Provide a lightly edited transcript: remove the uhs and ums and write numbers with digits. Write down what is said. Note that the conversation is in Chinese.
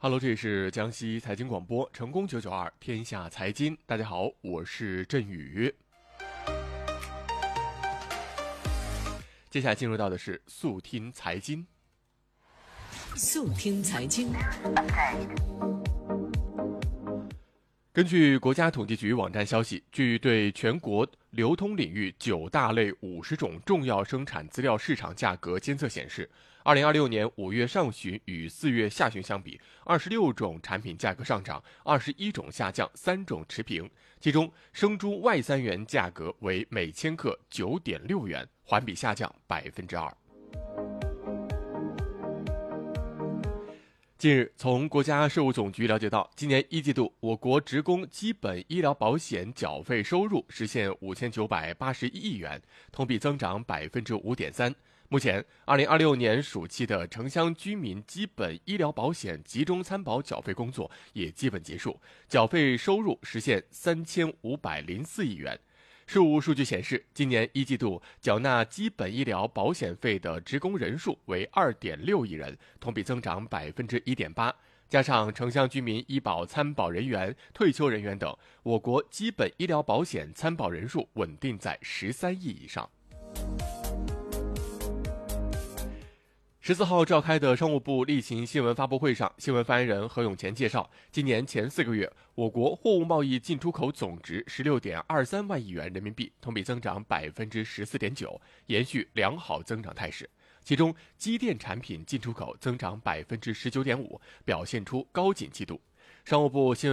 Hello，这里是江西财经广播成功992天下财经。大家好，我是振宇。接下来进入到的是速听财经。 速听财经。 根据国家统计局网站消息，据对全国流通领域9大类50种重要生产资料市场价格监测显示，2026年5月上旬与4月下旬相比，26种产品价格上涨，21种下降，3种持平。其中，生猪外3元价格为每千克9.6元，环比下降2%。近日，从国家税务总局了解到，今年一季度我国职工基本医疗保险缴费收入实现5981亿元，同比增长5.3%。目前，2026年暑期的城乡居民基本医疗保险集中参保缴费工作也基本结束，缴费收入实现3504亿元。税务数据显示，今年一季度缴纳基本医疗保险费的职工人数为2.6亿人，同比增长1.8%。加上城乡居民医保参保人员、退休人员等，我国基本医疗保险参保人数稳定在13亿以上。14号召开的商务部例行新闻发布会上，新闻发言人何永乾介绍，今年前4个月，我国货物贸易进出口总值16.23万亿元人民币，同比增长14.9%，延续良好增长态势。其中，机电产品进出口增长19.5%，表现出高景气度。商务部新闻